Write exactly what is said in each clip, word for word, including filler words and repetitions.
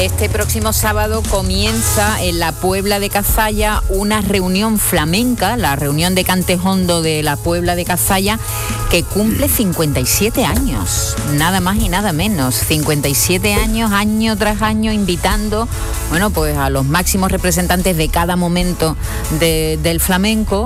Este próximo sábado comienza en la Puebla de Cazalla una reunión flamenca, la reunión de Cantejondo de la Puebla de Cazalla, que cumple cincuenta y siete años, nada más y nada menos, cincuenta y siete años, año tras año, invitando, bueno, pues a los máximos representantes de cada momento de, del flamenco,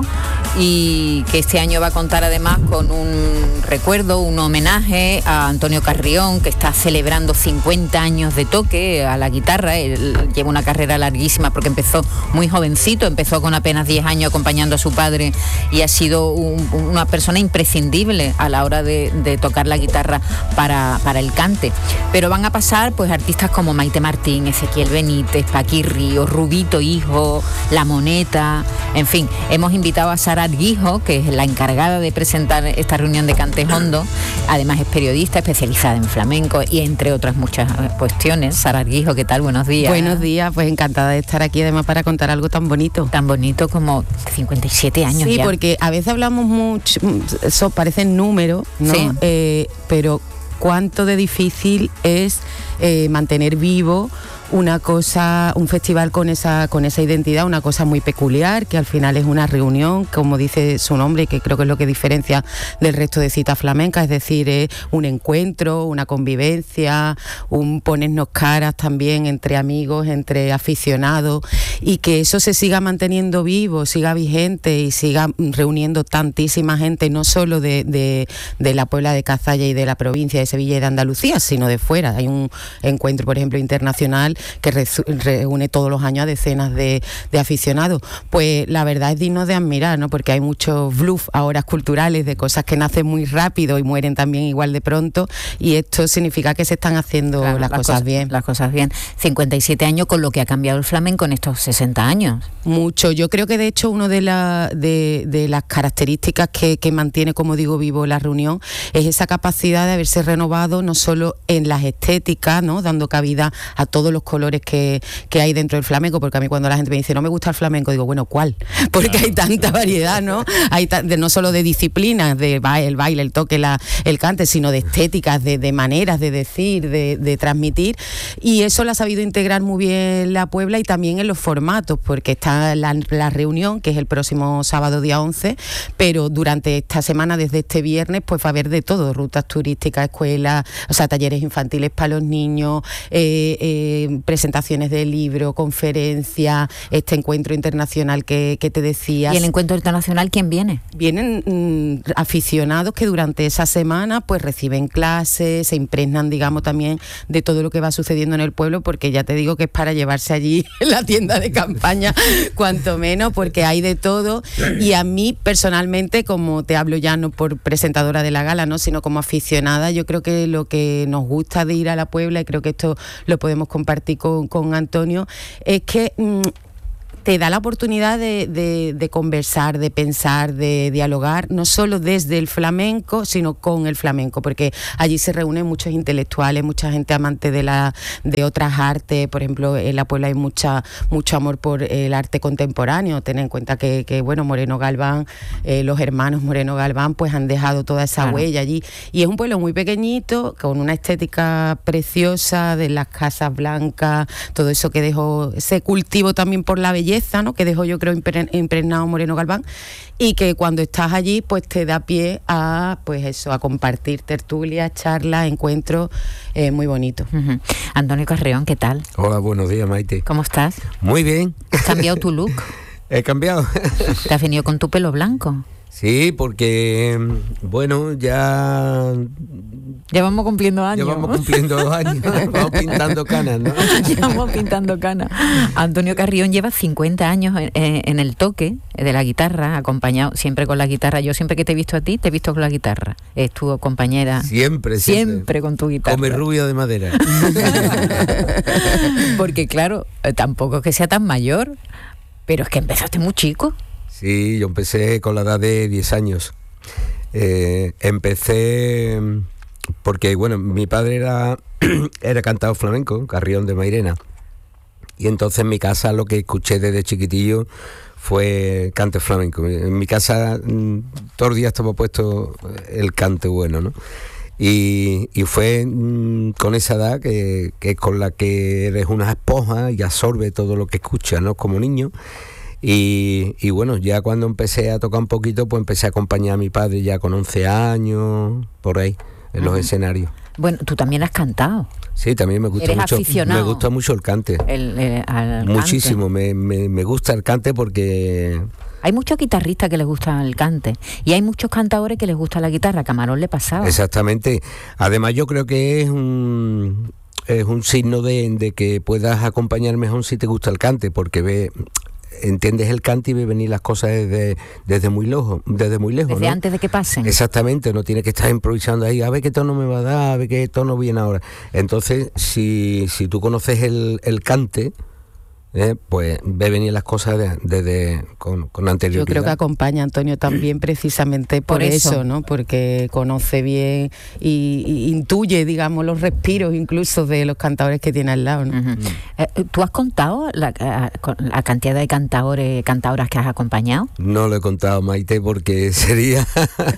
y que este año va a contar además con un recuerdo, un homenaje a Antonio Carrión, que está celebrando cincuenta años de toque a la guitarra. Él lleva una carrera larguísima porque empezó muy jovencito, empezó con apenas diez años acompañando a su padre y ha sido un, una persona imprescindible a la hora de, de tocar la guitarra para, para el cante. Pero van a pasar pues artistas como Maite Martín, Ezequiel Benítez, Paqui Ríos, Rubito Hijo, La Moneta, en fin, hemos invitado a Sara Arguijo, que es la encargada de presentar esta reunión de Cantejondo. Además es periodista especializada en flamenco y entre otras muchas cuestiones. Sara Arguijo, ¿qué tal? Buenos días. Buenos días, pues encantada de estar aquí además para contar algo tan bonito. Tan bonito como cincuenta y siete años. Sí, ya. Porque a veces hablamos mucho, eso parecen números, ¿no? Sí. Eh, pero cuánto de difícil es eh, mantener vivo una cosa, un festival con esa con esa identidad, una cosa muy peculiar, que al final es una reunión, como dice su nombre, que creo que es lo que diferencia del resto de citas flamencas, es decir, es un encuentro, una convivencia, un ponernos caras también entre amigos, entre aficionados, y que eso se siga manteniendo vivo, siga vigente y siga reuniendo tantísima gente, no solo de, de, de la Puebla de Cazalla y de la provincia de Sevilla y de Andalucía, sino de fuera. Hay un encuentro, por ejemplo, internacional que re, reúne todos los años a decenas de, de aficionados. Pues la verdad es digno de admirar, ¿no? Porque hay muchos bluff ahora culturales de cosas que nacen muy rápido y mueren también igual de pronto, y esto significa que se están haciendo claro, las, las cosas, cosas bien. Las cosas bien. cincuenta y siete años con lo que ha cambiado el flamenco en estos sesenta años. Mucho. Yo creo que de hecho una de, la, de, de las características que, que mantiene, como digo, vivo la reunión es esa capacidad de haberse renovado no solo en las estéticas, ¿no? Dando cabida a todos los colores que, que hay dentro del flamenco, porque a mí cuando la gente me dice no me gusta el flamenco, digo, bueno, ¿cuál? Porque claro, hay tanta variedad, ¿no? Hay ta- de, no solo de disciplinas, de ba- el baile, el toque, la, el cante, sino de estéticas, de, de maneras de decir, de, de transmitir, y eso lo ha sabido integrar muy bien la Puebla, y también en los formatos, porque está la, la reunión, que es el próximo sábado día once, pero durante esta semana, desde este viernes, pues va a haber de todo, rutas turísticas, escuelas, o sea, talleres infantiles para los niños, eh, eh, presentaciones de libros, conferencias, este encuentro internacional que, que te decía. ¿Y el encuentro internacional quién viene? Vienen mmm, aficionados que durante esa semana pues reciben clases, se impregnan, digamos, también de todo lo que va sucediendo en el pueblo, porque ya te digo que es para llevarse allí la tienda de campaña, cuanto menos, porque hay de todo. Y a mí personalmente, como te hablo ya no por presentadora de la gala, no, sino como aficionada, yo creo que lo que nos gusta de ir a la Puebla, y creo que esto lo podemos compartir con, con Antonio, es que mmm, te da la oportunidad de, de, de conversar, de pensar, de dialogar, no solo desde el flamenco, sino con el flamenco, porque allí se reúnen muchos intelectuales, mucha gente amante de la de otras artes. Por ejemplo, en la Puebla hay mucha mucho amor por el arte contemporáneo. Ten en cuenta que, que bueno, Moreno Galván, eh, los hermanos Moreno Galván, pues han dejado toda esa claro. huella allí. Y es un pueblo muy pequeñito, con una estética preciosa de las casas blancas, todo eso que dejó, ese cultivo también por la belleza, ¿no? Que dejó, yo creo, impregnado Moreno Galván, y que cuando estás allí pues te da pie a pues eso, a compartir tertulias, charlas, encuentros eh, muy bonitos. Uh-huh. Antonio Carrión, ¿qué tal? Hola, buenos días, Maite. ¿Cómo estás? Muy bien. ¿Has cambiado tu look? He cambiado. ¿Te has venido con tu pelo blanco? Sí, porque, bueno, ya... Ya vamos cumpliendo años. Ya vamos cumpliendo dos años, vamos pintando canas, ¿no? Ya vamos pintando canas. Antonio Carrión lleva cincuenta años en, en el toque de la guitarra, acompañado siempre con la guitarra. Yo siempre que te he visto a ti, te he visto con la guitarra. Es tu compañera. Siempre, siempre. Siempre con tu guitarra. Come rubio de madera. Porque claro, tampoco es que sea tan mayor, pero es que empezaste muy chico. Sí, yo empecé con la edad de diez años. Eh, empecé porque, bueno, mi padre era, era cantador flamenco, Carrión de Mairena. Y entonces en mi casa lo que escuché desde chiquitillo fue cante flamenco. En mi casa todos los días estaba puesto el cante bueno, ¿no? Y, y fue mm, con esa edad que, que con la que eres una esponja y absorbe todo lo que escuchas, ¿no? Como niño. Y, y bueno, ya cuando empecé a tocar un poquito, pues empecé a acompañar a mi padre ya con once años, por ahí, en uh-huh. los escenarios. Bueno, tú también has cantado. Sí, también me gusta ¿Eres mucho. aficionado? Me gusta mucho el cante. El, el, al Muchísimo, cante. Me, me, me gusta el cante porque... Hay muchos guitarristas que les gusta el cante y hay muchos cantadores que les gusta la guitarra. A Camarón le pasaba. Exactamente. Además yo creo que es un, es un signo de, de que puedas acompañar mejor si te gusta el cante, porque ve... entiendes el cante y ves venir las cosas desde, desde muy lejos, desde muy lejos, desde ¿no? antes de que pasen. Exactamente, no tienes que estar improvisando ahí, a ver qué tono me va a dar, a ver qué tono viene ahora. Entonces, si, si tú conoces el, el cante, eh, pues ve venir las cosas desde de, de, con, con anterioridad. Yo creo que acompaña a Antonio también precisamente por, por eso. eso, ¿no? Porque conoce bien y, y intuye, digamos, los respiros incluso de los cantadores que tiene al lado, ¿no? Uh-huh. eh, ¿Tú has contado la, la cantidad de cantadores, cantadoras que has acompañado? No lo he contado, Maite, porque sería,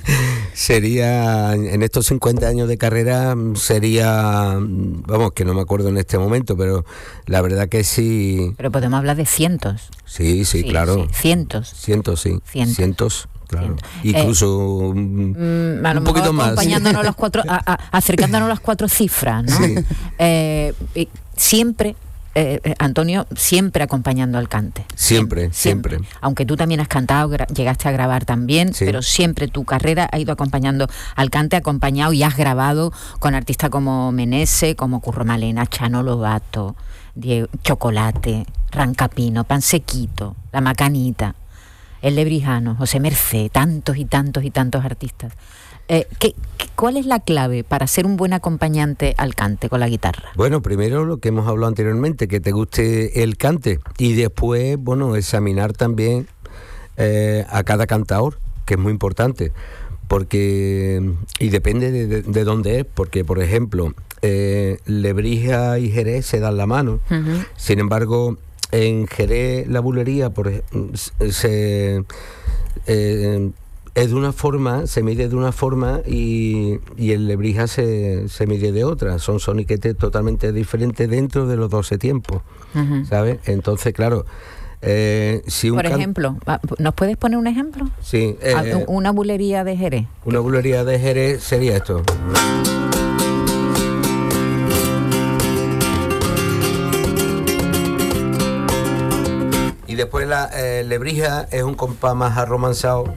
sería en estos cincuenta años de carrera, sería, vamos, que no me acuerdo en este momento, pero la verdad que sí. Pero podemos hablar de cientos. Sí, sí, sí, claro. Sí, cientos. Cientos, sí. Cientos. cientos. Claro. Cientos. Incluso eh, mm, a lo un poquito más. Acompañándonos las cuatro, a, a, acercándonos a las cuatro cifras, ¿no? Sí. Eh, siempre, eh, Antonio, siempre acompañando al cante. Siempre, siempre, siempre. Aunque tú también has cantado, gra- llegaste a grabar también, sí. Pero siempre tu carrera ha ido acompañando al cante, acompañado y has grabado con artistas como Menese, como Curro Malena, Chano Lobato, Diego, Chocolate, Rancapino, Pansequito, La Macanita, El Lebrijano, José Mercé, tantos y tantos y tantos artistas. Eh, ¿qué, qué, ¿Cuál es la clave para ser un buen acompañante al cante con la guitarra? Bueno, primero lo que hemos hablado anteriormente, que te guste el cante, y después, bueno, examinar también eh, a cada cantador, que es muy importante, porque, y depende de, de, de dónde es, porque, por ejemplo, eh, Lebrija y Jerez se dan la mano, uh-huh. Sin embargo, en Jerez la bulería por, se... Eh, es de una forma, se mide de una forma y, y el Lebrija se, se mide de otra. Son soniquetes totalmente diferentes dentro de los doce tiempos, uh-huh. ¿Sabes? Entonces, claro, eh, si un Por ejemplo, can... ¿nos puedes poner un ejemplo? Sí. Eh, una bulería de Jerez. Una bulería de Jerez sería esto. Y después la eh, Lebrija es un compás más arromanzado.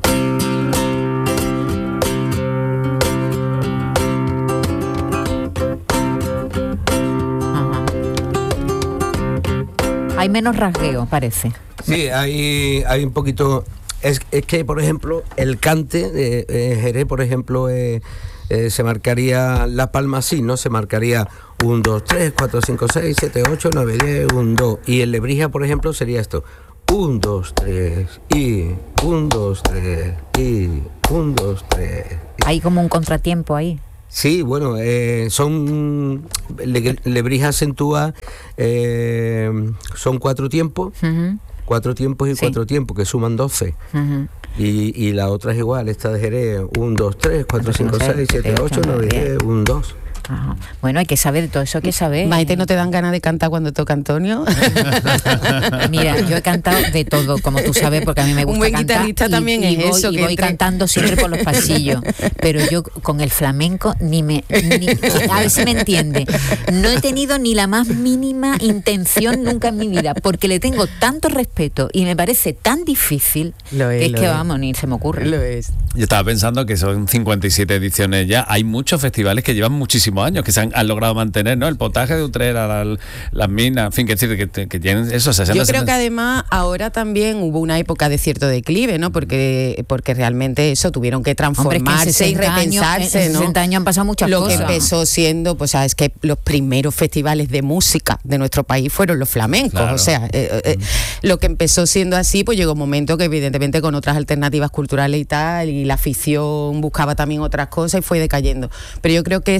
Hay menos rasgueo, parece. Sí, hay, hay un poquito... Es, es que, por ejemplo, el cante de eh, Jerez, por ejemplo, eh, eh, se marcaría la palma así, ¿no? Se marcaría un, dos, tres, cuatro, cinco, seis, siete, ocho, nueve, diez, un, dos. Y el Lebrija, por ejemplo, sería esto. un, dos, tres, y... un, dos, tres, y... un, dos, tres. Hay como un contratiempo ahí. Sí, bueno, eh, son le, Lebrija acentúa, eh, son cuatro tiempos, uh-huh. cuatro tiempos y sí. cuatro tiempos, que suman doce. Uh-huh. Y, y la otra es igual, esta de Jerez, un, dos, tres, cuatro, cinco, seis, siete, ocho, nueve, diez, un, dos. Ajá. Bueno, hay que saber de todo eso, hay que saber. Maite, ¿no te dan ganas de cantar cuando toca Antonio? Mira, yo he cantado de todo, como tú sabes, porque a mí me gusta un buen cantar. guitarrista y, también y es voy, eso. Y que voy entre... cantando siempre por los pasillos. Pero yo con el flamenco ni me... Ni, a ver si me entiende. No he tenido ni la más mínima intención nunca en mi vida, porque le tengo tanto respeto y me parece tan difícil lo es, que es lo que es. vamos, ni se me ocurre. Lo es. Yo estaba pensando que son cincuenta y siete ediciones ya. Hay muchos festivales que llevan muchísimos años, que se han, han logrado mantener, ¿no? El potaje de Utrera, la, las minas, en fin, que decir, que, que tienen eso. sesenta, Yo creo setenta. que además ahora también hubo una época de cierto declive, ¿no? Porque, porque realmente eso tuvieron que transformarse Hombre, es que en y repensarse, años, en ¿no? sesenta años han pasado muchas Lo cosas. que empezó siendo, pues sabes que los primeros festivales de música de nuestro país fueron los flamencos, Claro. o sea, eh, eh, mm. lo que empezó siendo así, pues llegó un momento que evidentemente con otras alternativas culturales y tal, y la afición buscaba también otras cosas y fue decayendo. Pero yo creo que ese resultado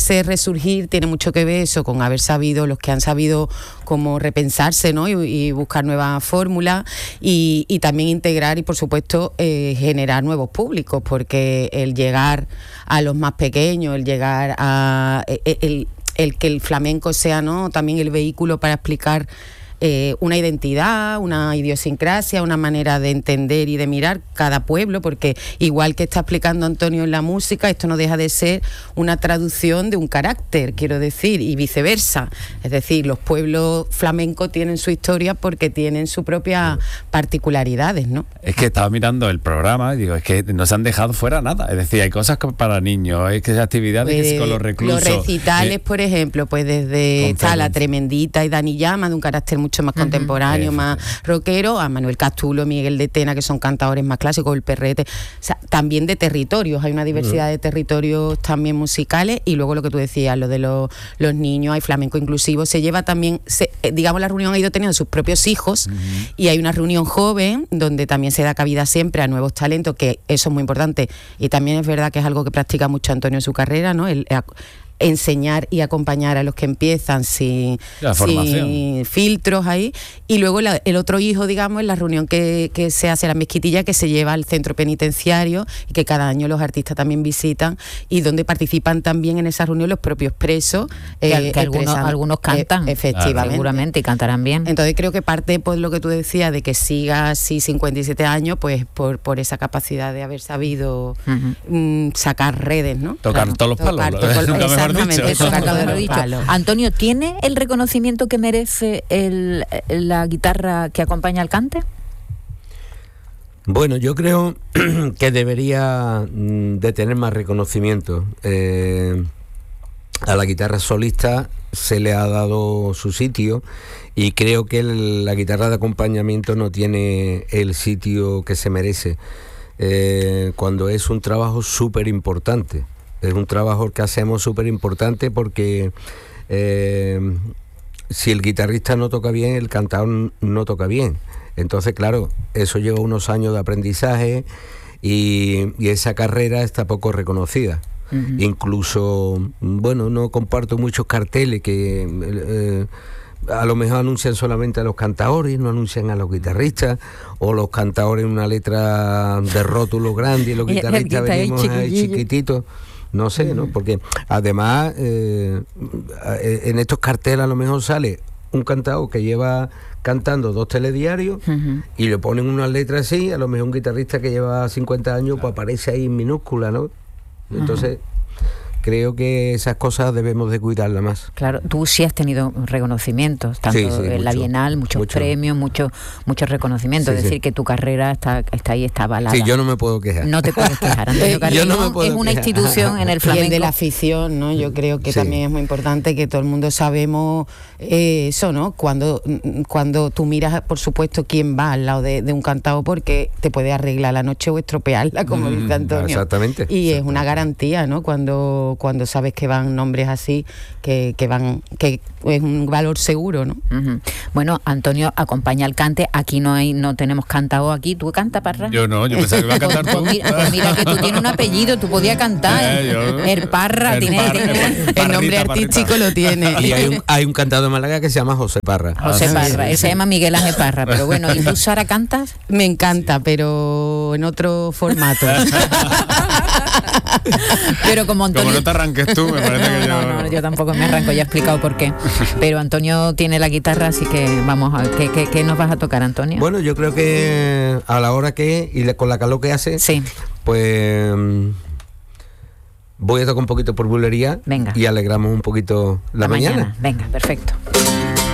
surgir tiene mucho que ver eso con haber sabido, los que han sabido como repensarse, ¿no? y, y buscar nuevas fórmulas y, y también integrar y por supuesto eh, generar nuevos públicos, porque el llegar a los más pequeños, el llegar a el, el, el que el flamenco sea, ¿no?, también el vehículo para explicar Eh, una identidad, una idiosincrasia, una manera de entender y de mirar cada pueblo, porque igual que está explicando Antonio en la música, esto no deja de ser una traducción de un carácter, quiero decir, y viceversa. Es decir, los pueblos flamencos tienen su historia porque tienen sus propias particularidades, ¿no? Es que estaba mirando el programa y digo, es que no se han dejado fuera nada. Es decir, hay cosas que para niños, hay que actividades pues, que con los reclusos. Los recitales, eh, por ejemplo, pues desde está La Tremendita y Dani Llama, de un carácter mucho más uh-huh. contemporáneo, uh-huh. más rockero, a Manuel Castulo, Miguel de Tena, que son cantadores más clásicos, el Perrete, o sea, también de territorios, hay una diversidad uh-huh. de territorios también musicales, y luego lo que tú decías, lo de los, los niños, hay flamenco inclusivo, se lleva también, se, digamos, la reunión ha ido teniendo sus propios hijos, uh-huh. y hay una reunión joven, donde también se da cabida siempre a nuevos talentos, que eso es muy importante, y también es verdad que es algo que practica mucho Antonio en su carrera, ¿no? El, enseñar y acompañar a los que empiezan sin, sin filtros ahí, y luego la, el otro hijo, digamos, es la reunión que, que se hace a la mezquitilla, que se lleva al centro penitenciario y que cada año los artistas también visitan, y donde participan también en esa reunión los propios presos, que, eh, que algunos, algunos cantan, eh, efectivamente, ah, seguramente, y cantarán bien. Entonces creo que parte, pues, lo que tú decías, de que siga así cincuenta y siete años, pues por, por esa capacidad de haber sabido uh-huh. mm, sacar redes, ¿no? Tocar claro. todos los palos. Tocar, lo, exactamente, eso lo dicho. Antonio, ¿tiene el reconocimiento que merece el, la guitarra que acompaña al cante? Bueno, yo creo que debería de tener más reconocimiento. Eh, a la guitarra solista se le ha dado su sitio, y creo que el, la guitarra de acompañamiento no tiene el sitio que se merece, eh, cuando es un trabajo súper importante. Es un trabajo que hacemos súper importante porque eh, si el guitarrista no toca bien, el cantador no toca bien. Entonces, claro, eso lleva unos años de aprendizaje, y, y esa carrera está poco reconocida. Uh-huh. Incluso, bueno, no comparto muchos carteles que eh, a lo mejor anuncian solamente a los cantadores, no anuncian a los guitarristas, o los cantadores en una letra de rótulo grande y los guitarristas venimos ahí chiquititos. No sé, ¿no? Porque además eh, en estos carteles a lo mejor sale un cantador que lleva cantando dos telediarios uh-huh. y le ponen una letra así, a lo mejor un guitarrista que lleva cincuenta años, pues aparece ahí en minúscula, ¿no? Entonces, uh-huh. creo que esas cosas debemos de cuidarlas más. Claro, tú sí has tenido reconocimientos, tanto sí, sí, en mucho, la Bienal, muchos mucho. premios, muchos muchos reconocimientos, sí, es decir, sí. que tu carrera está, está ahí, está avalada. Sí, yo no me puedo quejar. No te puedes quejar, Antonio Carrillo, no me puedo es una quejar. Institución en el flamenco. Y el de la afición, ¿no? Yo creo que sí. también es muy importante que todo el mundo sabemos eh, eso, ¿no? Cuando, cuando tú miras, por supuesto, quién va al lado de, de un cantado, porque te puede arreglar la noche o estropearla, como mm, dice Antonio. Exactamente. Y exactamente. es una garantía, ¿no? Cuando, cuando sabes que van nombres así, que, que van, que es un valor seguro, ¿no? Uh-huh. Bueno, Antonio acompaña al cante, aquí no hay, no tenemos cantado aquí. ¿Tú cantas, Parra? Yo no, yo pensaba que iba a cantar tú. Pues mira, pues mira que tú tienes un apellido, tú podías cantar. Eh, yo, el Parra, el, tiene, par, tiene, el, el nombre artístico parrita. Lo tiene. Y hay un, hay un cantador de Málaga que se llama José Parra. José ah, Parra, sí, él sí. se llama Miguel Ángel Parra, pero bueno, ¿y tú, Sara, cantas? Me encanta, sí. pero en otro formato. Pero como Antonio... Como no te arranques tú, me parece no, que yo... No, no, yo tampoco me arranco, ya he explicado por qué. Pero Antonio tiene la guitarra, así que vamos a... ¿Qué, qué, qué nos vas a tocar, Antonio? Bueno, yo creo que a la hora que, y con la calor que hace, sí. pues... voy a tocar un poquito por bulería. Venga. Y alegramos un poquito la, la mañana. mañana. Venga, perfecto.